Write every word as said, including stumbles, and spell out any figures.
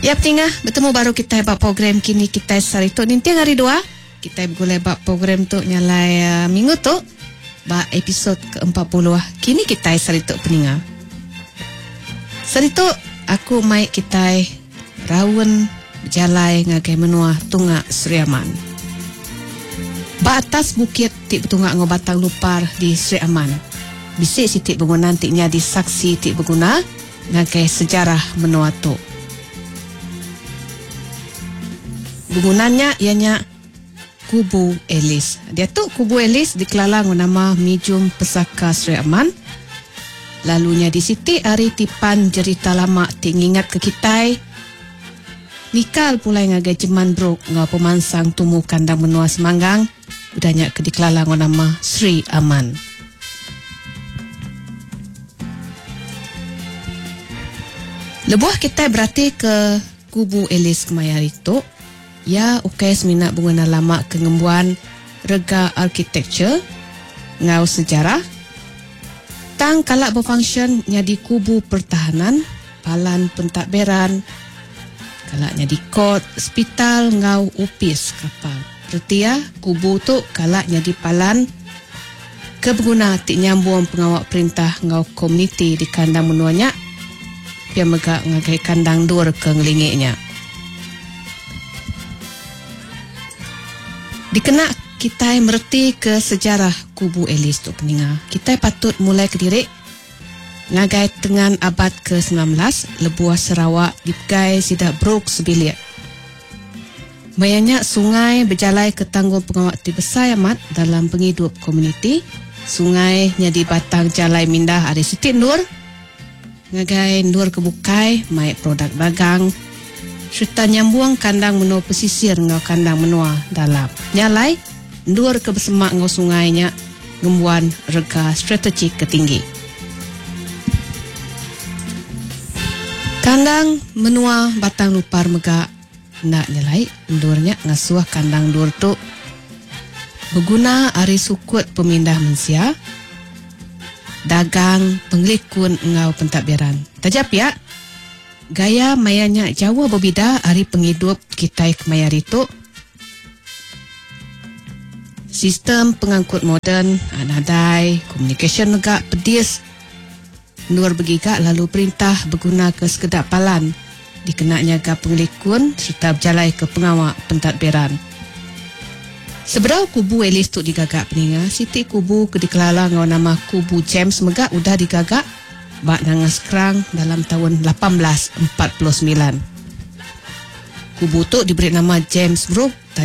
Ya pentingah bertemu baru kita buat program kini kita sari tu nanti hari dua kita boleh buat program tu nyalai uh, minggu tu ba episod ke empat puluh kini kita sari tu peningah. Sari tu aku mai kita rawon berjalai ngagai menua tunga Sri Aman. Ba atas bukit ti betunga ngobatang lupar di Sri Aman. Bisik sitik bangunan ti nyadi saksi ti berguna ngagai sejarah menua tu. Bangunannya ianya Kubu Elis. Dia tu Kubu Elis dikelalang nama Mijum Pesaka Sri Aman. Lalunya di siti hari tipan cerita lama tingingat ke kita. Nikal pula ngagai jeman brok ngau pemansang tumu kandang menua Semanggang. Udahnya ke dikelalang nama Sri Aman. Lebuah kita berarti ke Kubu Elis kemayar itu. Ya, ukai seminat bunga lama kengembuan rega architecture ngau sejarah. Tang kalak berfungsi nyadi kubu pertahanan, palan pentadbiran, kalak nyadi kot, hospital ngau upis kapal. Berarti ya, kubu tu kalak nyadi palan kebeguna tik nyambung pengawak perintah ngau komuniti di kandang menuanya. Dia megak ngagai kandang dur ke ngelingiknya. Dikena kita mereti ke sejarah Kubu Elis tu peninga. Kita patut mulai ke diri ngagai tengan abad ke sembilan belas lebuah Sarawak dipegai sidak brok sebilik. Banyak sungai berjalai ke tanggung pengawak ti besar amat dalam penghidup komuniti. Sungai nyadi batang jalai mindah ada sitik nur. Ngagai nur kebukai mai produk dagang. Serta nyambung kandang menua pesisir ngau kandang menua dalam. Nyalai, ndur ke bersemak ngau sungainya ngembuan rega strategik ketinggi. Kandang menua batang lupar megak nak nyalai, ndurnya ngasuh kandang dur tu berguna ari sukut pemindah mensia, dagang penglikun ngau pentadbiran. Tajap ya, gaya mayanya Jawa berbeda hari penghidup kita kemayar itu. Sistem pengangkut moden, anadai, communication negak pedis. Nur begigak lalu perintah berguna ke sekedap palan. Dikenaknya ga penglikun serta berjalai ke pengawak pentadbiran. Seberau Kubu Elis tu digagak peninga, siti kubu ke dikelalang ngau nama Kubu James megak udah digagak bak nangas kerang dalam tahun lapan belas empat puluh sembilan. Kubu tu diberi nama James Brook